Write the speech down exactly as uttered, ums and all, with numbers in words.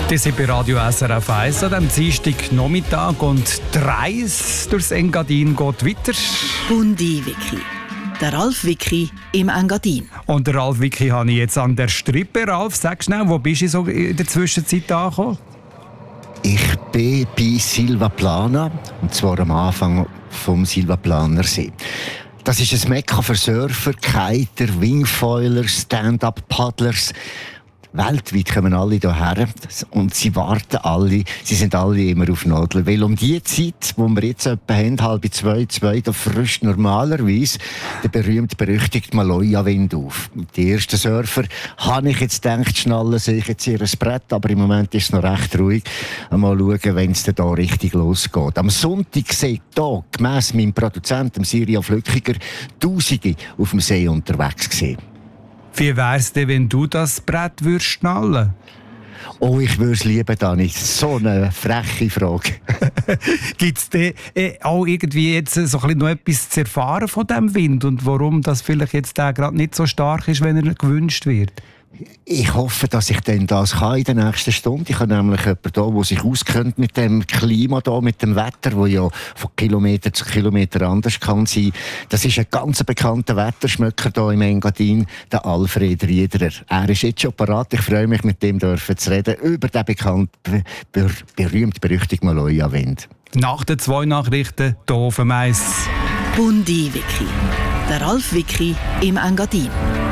Das sind bei Radio S R F eins an diesem Dienstagnachmittag und die Reise durchs Engadin geht weiter. Bundi Wiki. Der Ralf Wiki im Engadin. Und der Ralf Wiki habe ich jetzt an der Strippe. Ralf, sag schnell, wo bist du so in der Zwischenzeit angekommen? Ich bin bei Silvaplana, und zwar am Anfang vom Silvaplaner See. Das ist ein Mekka für Surfer, Kiter, Wingfoiler, Stand-up-Paddlers. Weltweit kommen alle hierher und sie warten alle, sie sind alle immer auf Nadeln. Weil um die Zeit, wo wir jetzt etwa haben, halb zwei, zwei, da frischt normalerweise der berühmt-berüchtigte Maloja-Wind auf. Die ersten Surfer, habe ich jetzt gedacht, schnallen sich jetzt ihr Brett, aber im Moment ist es noch recht ruhig. Mal schauen, wenn es da richtig losgeht. Am Sonntag sind hier, gemäss meinem Produzenten Siria Flückiger, Tausende auf dem See unterwegs gewesen. Wie wär's denn, wenn du das Brett würdest schnallen? Oh, ich würde es lieben, Dani. So eine freche Frage. Gibt es denn äh, auch irgendwie jetzt so ein bisschen noch etwas zu erfahren von diesem Wind und warum das vielleicht jetzt gerade nicht so stark ist, wenn er gewünscht wird? Ich hoffe, dass ich denn das kann in der nächsten Stunde. Ich habe nämlich jemanden da, der sich auskennt mit dem Klima da, mit dem Wetter, das ja von Kilometer zu Kilometer anders kann sein. Das ist ein ganz bekannter Wetterschmöcker hier im Engadin, der Alfred Riederer. Er ist jetzt schon parat. Ich freue mich, mit dem dürfen zu reden über den bekannten, ber- berühmt-berüchtigten Maloja-Wind. Nach den zwei Nachrichten hier auf dem Eis. Bundi Wiki. Der Ralf Wiki im Engadin.